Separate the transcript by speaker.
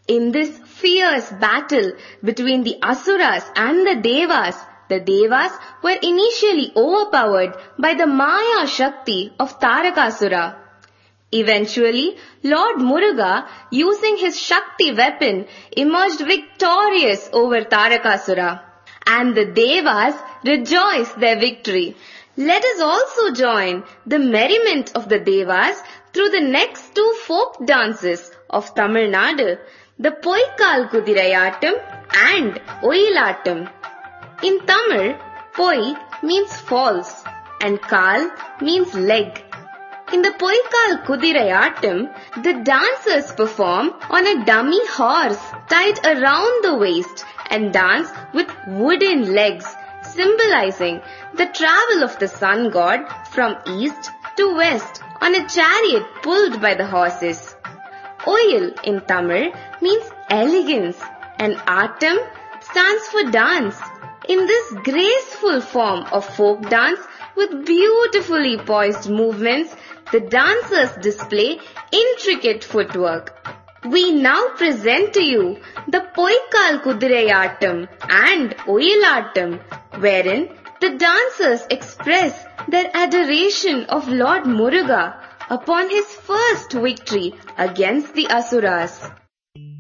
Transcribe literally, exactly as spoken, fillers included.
Speaker 1: In this fierce battle between the Asuras and the Devas, the Devas were initially overpowered by the Maya Shakti of Tarakasura. Eventually, Lord Muruga, using his Shakti weapon, emerged victorious over Tarakasura, and the Devas rejoiced their victory. Let us also join the merriment of the Devas through the next two folk dances of Tamil Nadu, the Poikal Kudirayattam and Oyilattam. In Tamil, Poi means false and Kal means leg. In the Poikal Kudirayattam, the dancers perform on a dummy horse tied around the waist and dance with wooden legs, symbolizing the travel of the sun god from east to west on a chariot pulled by the horses. Oyil in Tamil means elegance and Attam stands for dance. In this graceful form of folk dance with beautifully poised movements, the dancers display intricate footwork. We now present to you the Poikal Kudirayattam and Oyilattam, wherein the dancers express their adoration of Lord Muruga upon his first victory against the Asuras.